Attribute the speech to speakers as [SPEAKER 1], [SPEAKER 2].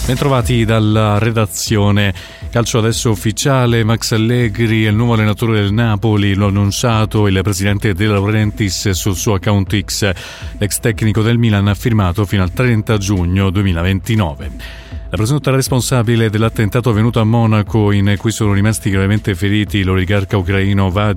[SPEAKER 1] Bentrovati dalla redazione. Calcio adesso ufficiale, Max Allegri è il nuovo allenatore del Napoli, lo ha annunciato il presidente De Laurentiis sul suo account X. L'ex tecnico del Milan ha firmato fino al 30 giugno 2029. La presunta responsabile dell'attentato avvenuto a Monaco, in cui sono rimasti gravemente feriti l'oligarca ucraino